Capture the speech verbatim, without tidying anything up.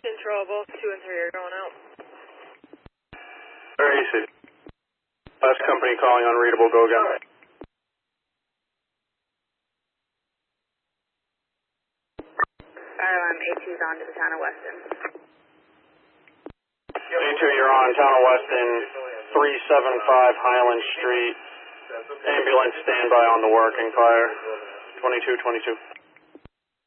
Control, both two and three are going out. Very easy. Last company calling unreadable, go again. Fire alarm A two's on to the town of Weston. A two, you're on town of Weston, three seven five Highland Street. Ambulance standby on the working fire. twenty-two twenty-two.